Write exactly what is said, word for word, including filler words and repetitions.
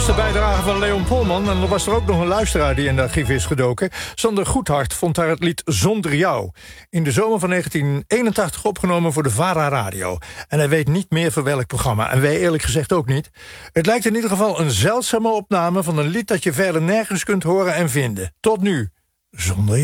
was de bijdrage van Leon Polman. En er was er ook nog een luisteraar die in de archief is gedoken. Sander Goedhart vond daar het lied Zonder Jou. In de zomer van negentien eenentachtig opgenomen voor de VARA Radio. En hij weet niet meer voor welk programma. En wij eerlijk gezegd ook niet. Het lijkt in ieder geval een zeldzame opname van een lied dat je verder nergens kunt horen en vinden. Tot nu. Zonder Jou.